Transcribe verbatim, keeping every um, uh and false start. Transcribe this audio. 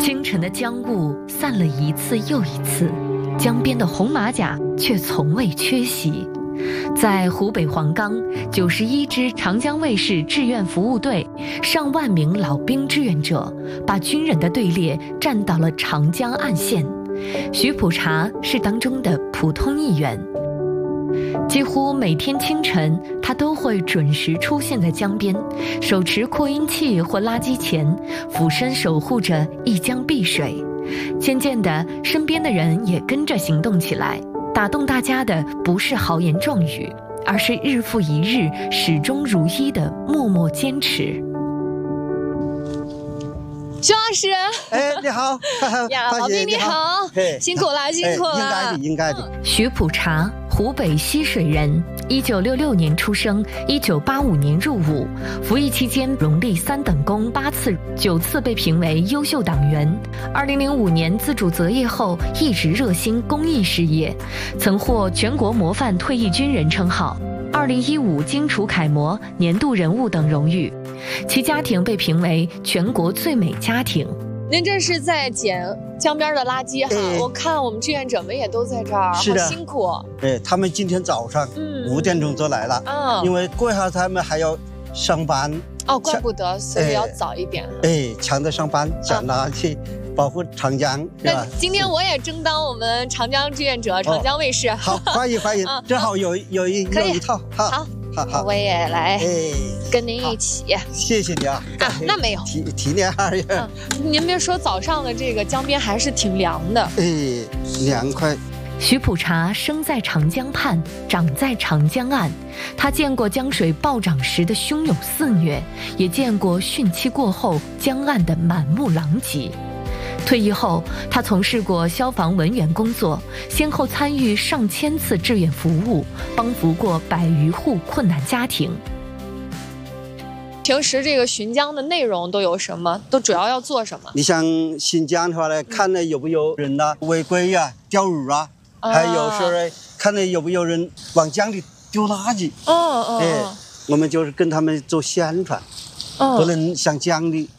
清晨的江雾散了一次又一次，江边的红马甲却从未缺席。在湖北黄冈，九十一支长江卫士志愿服务队，上万名老兵志愿者，把军人的队列站到了长江岸线。徐普查是当中的普通一员。几乎每天清晨，他都会准时出现在江边，手持扩音器或垃圾钳，俯身守护着一江碧水。渐渐的，身边的人也跟着行动起来。打动大家的不是豪言壮语，而是日复一日、始终如一的默默坚持。 徐老师， 哎，你好， 呀，老兵你好，辛苦了，辛苦了， 应该的，应该的。 徐普查，湖北浠水人，一九六六年出生，一九八五年入伍，服役期间荣立三等功八次，九次被评为优秀党员。二零零五年自主择业后，一直热心公益事业，曾获全国模范退役军人称号。二零一五荆楚楷模、年度人物等荣誉，其家庭被评为全国最美家庭。 您这是在捡江边的垃圾哈？哎、我看我们志愿者们也都在这儿， 是的， 好辛苦。 哎，他们今天早上五点钟就来了，嗯，因为过一下他们还要上班。 哦，怪不得，所以要早一点。 哎，抢着上班，捡垃圾。啊保护长江， 那今天我也争当我们长江志愿者、长江卫士。 哦、好，欢迎欢迎，嗯、正好有有一有一套， 好，好，好，好，我也来，哎，跟您一起。 谢谢你啊！ 啊，那没有， 体体谅而已。 嗯，您别说，早上的这个江边还是挺凉的。 哎，凉快。 徐普查生在长江畔，长在长江岸，他见过江水暴涨时的汹涌肆虐，也见过汛期过后江岸的满目狼藉。退役后，他从事过消防文员工作，先后参与上千次志愿服务，帮扶过百余户困难家庭。 平时这个巡江的内容都有什么？都主要要做什么？ 你像巡江的话呢，看呢有没有人呐、啊、违规啊、钓鱼啊，啊还有时候呢，看呢有没有人往江里丢垃圾。 哦哦， 哎，我们就是跟他们做宣传，哦、不能向江里